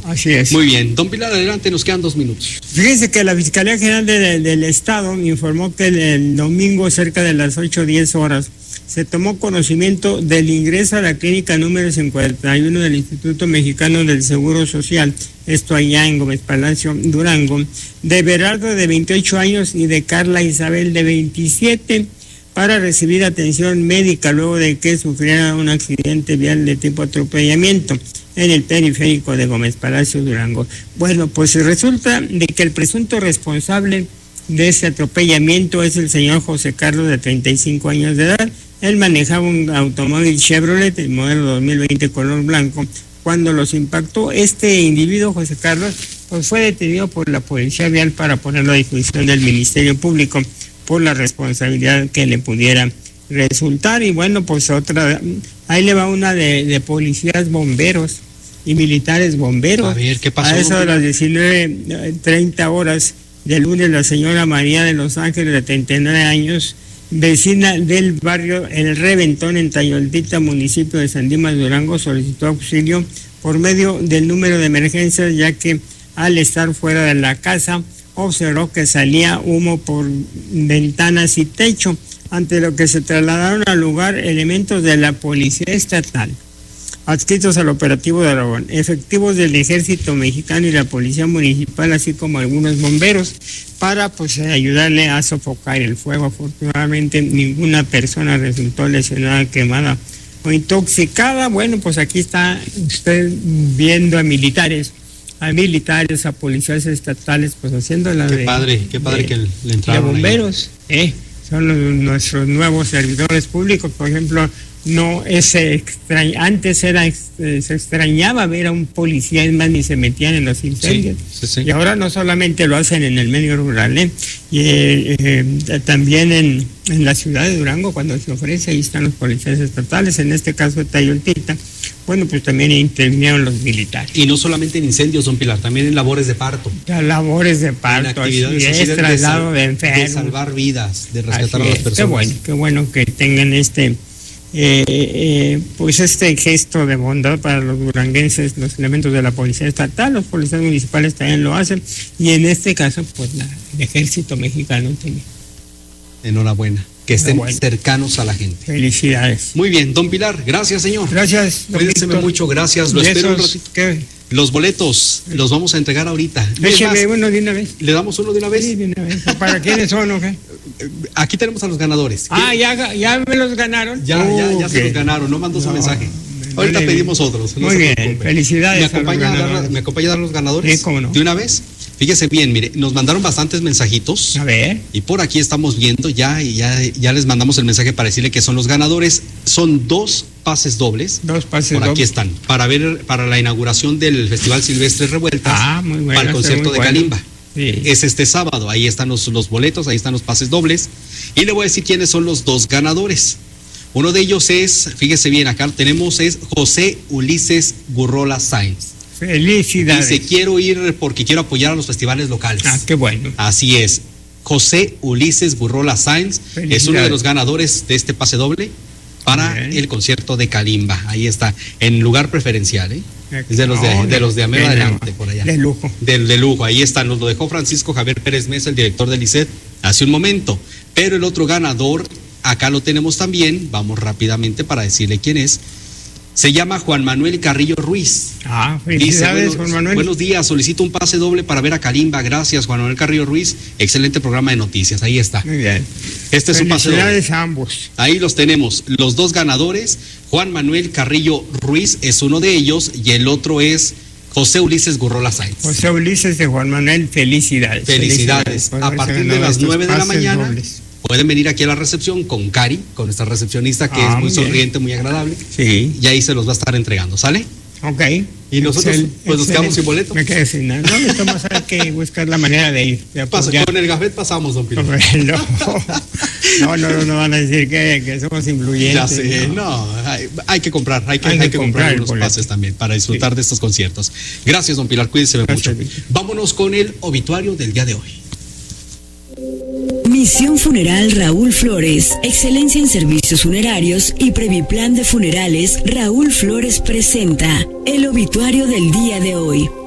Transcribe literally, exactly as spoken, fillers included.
Así es. Muy bien. Don Pilar, adelante, nos quedan dos minutos. Fíjense que la Fiscalía General de, de, del Estado informó que el, el domingo, cerca de las ocho o diez horas, se tomó conocimiento del ingreso a la clínica número cincuenta y uno del Instituto Mexicano del Seguro Social, esto allá en Gómez Palacio, Durango, de Berardo, de veintiocho años, y de Carla Isabel, de veintisiete, para recibir atención médica luego de que sufriera un accidente vial de tipo atropellamiento en el periférico de Gómez Palacio, Durango. Bueno, pues resulta de que el presunto responsable de ese atropellamiento es el señor José Carlos, de treinta y cinco años de edad. Él manejaba un automóvil Chevrolet, el modelo dos mil veinte, color blanco. Cuando los impactó, este individuo, José Carlos, pues fue detenido por la Policía Vial para ponerlo a disposición del Ministerio Público por la responsabilidad que le pudiera resultar. Y bueno, pues otra, ahí le va una de, de policías bomberos y militares bomberos. A ver, ¿qué pasó? A eso de las diecinueve treinta horas del lunes, la señora María de Los Ángeles, de treinta y nueve años, vecina del barrio El Reventón, en Tayoltita, municipio de San Dimas, Durango, solicitó auxilio por medio del número de emergencias, ya que al estar fuera de la casa observó que salía humo por ventanas y techo, ante lo que se trasladaron al lugar elementos de la Policía Estatal adscritos al operativo de Aragón, efectivos del Ejército Mexicano y la Policía Municipal, así como algunos bomberos, para pues ayudarle a sofocar el fuego. Afortunadamente ninguna persona resultó lesionada, quemada o intoxicada. Bueno, pues aquí está usted viendo a militares, a militares, a policías estatales, pues haciendo la qué de... padre, qué padre de, que le entraron de bomberos, eh, son los, nuestros nuevos servidores públicos. Por ejemplo, no es extraño, antes era eh, se extrañaba ver a un policía, es más, ni se metían en los incendios. Sí, sí, sí. Y ahora no solamente lo hacen en el medio rural, ¿eh? y eh, eh, también en, en la ciudad de Durango, cuando se ofrece, ahí están los policías estatales, en este caso de Tayoltita. Bueno, pues también intervinieron los militares. Y no solamente en incendios, don Pilar, también en labores de parto. Las labores de parto, así es, traslado de, de enfermos. De salvar vidas, de rescatar así a las es. personas. Qué bueno, qué bueno que tengan este... Eh, eh, pues este gesto de bondad para los duranguenses, los elementos de la Policía Estatal, los policías municipales también lo hacen, y en este caso pues la, el Ejército Mexicano también. Enhorabuena, que estén Enhorabuena. cercanos a la gente. Felicidades. Muy bien, don Pilar, gracias, señor. Gracias. Cuídense mucho, gracias, lo espero un ratito. ¿Qué? Los boletos los vamos a entregar ahorita. Déjeme uno de una vez. ¿Le damos uno de una vez? Sí, de una vez. ¿Para quiénes son o qué? Aquí tenemos a los ganadores. Ah, ya, ya me los ganaron. Ya, uh, ya, ya se los ganaron, no mandó no, su mensaje. Ahorita vale, pedimos otros. No muy bien, preocupe. Felicidades. ¿Me acompaña, a a dar, ¿Me acompaña a dar los ganadores? Sí, cómo no. ¿De una vez? Fíjese bien, mire, nos mandaron bastantes mensajitos. A ver. Y por aquí estamos viendo ya, y ya, ya les mandamos el mensaje para decirle que son los ganadores. Son dos pases dobles. Dos pases dobles. Por aquí dobles. están, para ver, para la inauguración del Festival Silvestre Revueltas. Ah, muy bueno. Para el concierto de bueno. Kalimba. Sí. Es este sábado, ahí están los, los boletos, ahí están los pases dobles. Y le voy a decir quiénes son los dos ganadores. Uno de ellos es, fíjese bien, acá tenemos, es José Ulises Gurrola Sáenz. Felicidades. Dice, quiero ir porque quiero apoyar a los festivales locales. Ah, qué bueno. Así es. José Ulises Gurrola Sáenz es uno de los ganadores de este pase doble para bien. El concierto de Kalimba. Ahí está, en lugar preferencial, ¿eh? Es de los de, no, de, de los de Amero adelante, por allá. De lujo. Del de lujo, ahí está, nos lo dejó Francisco Javier Pérez Mesa, el director del I C E T, hace un momento. Pero el otro ganador, acá lo tenemos también, vamos rápidamente para decirle quién es. Se llama Juan Manuel Carrillo Ruiz. Ah, felicidades, Dice, buenos, Juan Manuel. Buenos días, solicito un pase doble para ver a Kalimba. Gracias, Juan Manuel Carrillo Ruiz. Excelente programa de noticias, ahí está. Muy bien. Este es un pase doble. Felicidades a ambos. Ahí los tenemos, los dos ganadores. Juan Manuel Carrillo Ruiz es uno de ellos y el otro es José Ulises Gurrola Sáenz. José Ulises de Juan Manuel, felicidades. Felicidades. felicidades. A partir de las nueve de la mañana dobles. Pueden venir aquí a la recepción con Cari, con nuestra recepcionista que ah, es muy, muy sonriente, muy agradable. Sí. Y ahí se los va a estar entregando, ¿sale? Ok. Y nosotros Excel, pues nos quedamos sin boleto. Me quedé sin nada. No, necesitamos hay que buscar la manera de ir. De Paso, con el gafet pasamos, don Pilar. No, no, no, no van a decir que, que somos influyentes. Ya sé, no, no hay, hay que comprar, hay que, hay hay que, que comprar, comprar unos pases también para disfrutar sí. de estos conciertos. Gracias, don Pilar, cuídense mucho. Vámonos con el obituario del día de hoy. Misión Funeral Raúl Flores, excelencia en servicios funerarios y Previplan de Funerales. Raúl Flores presenta el obituario del día de hoy.